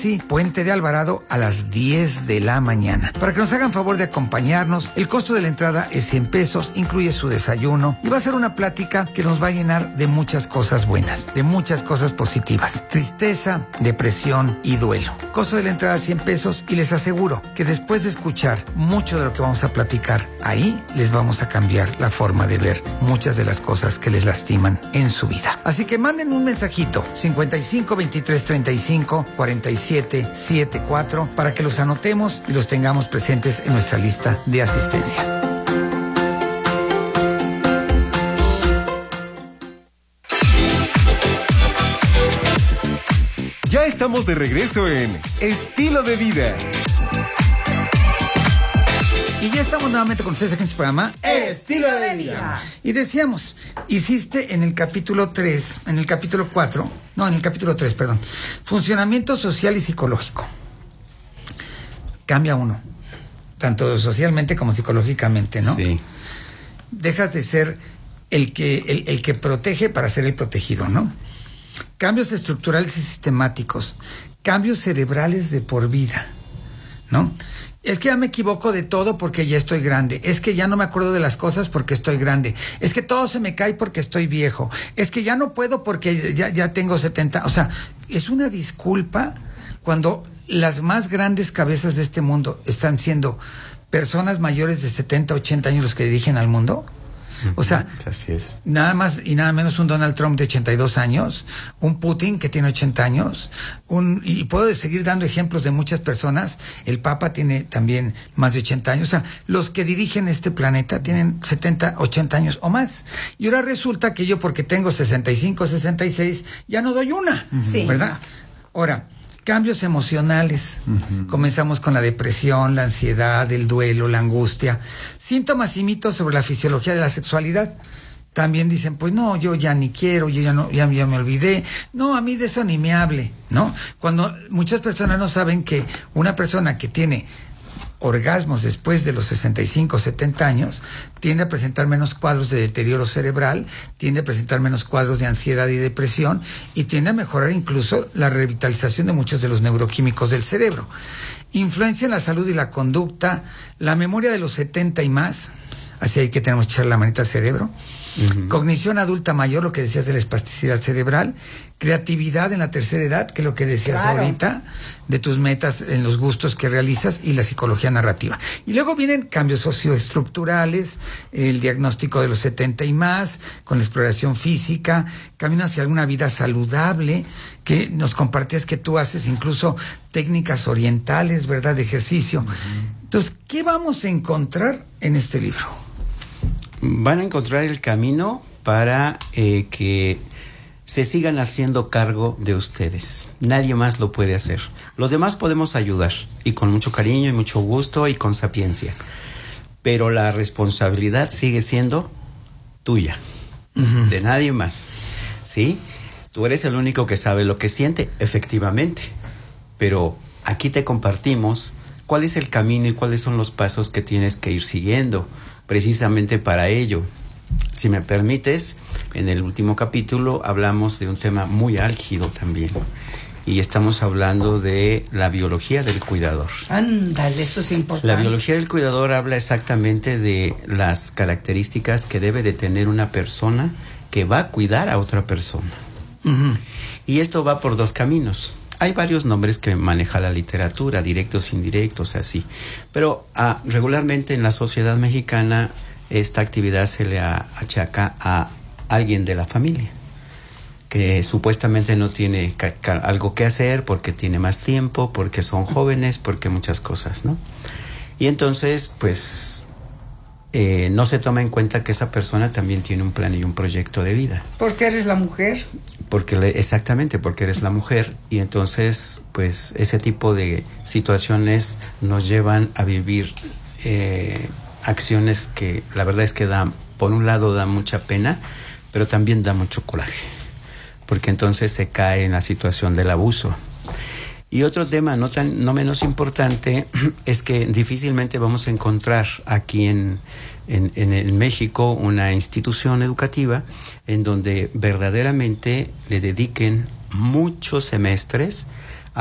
sí, Puente de Alvarado a las 10 de la mañana. Para que nos hagan favor de acompañarnos, el costo de la entrada es 100 pesos, incluye su desayuno y va a ser una plática que nos va a llenar de muchas cosas buenas, de muchas cosas positivas. Tristeza, depresión y duelo. Costo de la entrada 100 pesos y les aseguro que después de escuchar mucho de lo que vamos a platicar, ahí les vamos a cambiar la forma de ver muchas de las cosas que les lastiman en su vida. Así que manden un mensajito 55 23 35 47 74 para que los anotemos y los tengamos presentes en nuestra lista de asistencia. Ya estamos de regreso en Estilo de Vida. Y ya estamos nuevamente con ustedes aquí en su programa Estilo de Vida. Y decíamos, hiciste en el capítulo 3, en el capítulo 3, funcionamiento social y psicológico. Cambia uno, tanto socialmente como psicológicamente, ¿no? Sí. Dejas de ser el que protege para ser el protegido, ¿no? Cambios estructurales y sistemáticos, cambios cerebrales de por vida, ¿no? Es que ya me equivoco de todo porque ya estoy grande. Es que ya no me acuerdo de las cosas porque estoy grande. Es que todo se me cae porque estoy viejo. Es que ya no puedo porque ya tengo 70. O sea, es una disculpa cuando las más grandes cabezas de este mundo están siendo personas mayores de 70, 80 años los que dirigen al mundo. O sea, así es. Nada más y nada menos un Donald Trump de 82 años, un Putin que tiene 80 años, y puedo seguir dando ejemplos de muchas personas. El Papa tiene también más de 80 años. O sea, los que dirigen este planeta tienen 70, 80 años o más. Y ahora resulta que yo, porque tengo 65, 66, ya no doy una, sí, ¿verdad? Ahora, cambios emocionales. Comenzamos con la depresión, la ansiedad, el duelo, la angustia. Síntomas y mitos sobre la fisiología de la sexualidad. También dicen, pues no, yo ya ni quiero, yo ya me olvidé. No, a mí de eso ni me hable, ¿no? Cuando muchas personas no saben que una persona que tiene orgasmos después de los 65, 70 años, tiende a presentar menos cuadros de deterioro cerebral, tiende a presentar menos cuadros de ansiedad y depresión, y tiende a mejorar incluso la revitalización de muchos de los neuroquímicos del cerebro. Influencia en la salud y la conducta, la memoria de los 70 y más, así hay que tenemos que echar la manita al cerebro. Cognición adulta mayor, lo que decías de la espasticidad cerebral, creatividad en la tercera edad, que es lo que decías ahorita, de tus metas en los gustos que realizas, y la psicología narrativa. Y luego vienen cambios socioestructurales, el diagnóstico de los 70 y más, con la exploración física, camino hacia alguna vida saludable, que nos compartías que tú haces incluso técnicas orientales, ¿verdad?, de ejercicio. Entonces, ¿qué vamos a encontrar en este libro? Van a encontrar el camino para que se sigan haciendo cargo de ustedes. Nadie más lo puede hacer. Los demás podemos ayudar, y con mucho cariño y mucho gusto y con sapiencia. Pero la responsabilidad sigue siendo tuya, de nadie más. ¿Sí? Tú eres el único que sabe lo que siente, efectivamente. Pero aquí te compartimos cuál es el camino y cuáles son los pasos que tienes que ir siguiendo precisamente para ello. Si me permites, en el último capítulo hablamos de un tema muy álgido también, y estamos hablando de la biología del cuidador. Ándale, eso es importante. La biología del cuidador habla exactamente de las características que debe de tener una persona que va a cuidar a otra persona. Y esto va por dos caminos. Hay varios nombres que maneja la literatura, directos, indirectos, así. Pero regularmente en la sociedad mexicana esta actividad se le achaca a alguien de la familia, que supuestamente no tiene algo que hacer porque tiene más tiempo, porque son jóvenes, porque muchas cosas, ¿no? Y entonces, pues, no se toma en cuenta que esa persona también tiene un plan y un proyecto de vida. ¿Porque eres la mujer? Exactamente, porque eres la mujer, y entonces pues ese tipo de situaciones nos llevan a vivir acciones que la verdad es que por un lado da mucha pena, pero también da mucho coraje, porque entonces se cae en la situación del abuso. Y otro tema no menos importante es que difícilmente vamos a encontrar aquí en México una institución educativa en donde verdaderamente le dediquen muchos semestres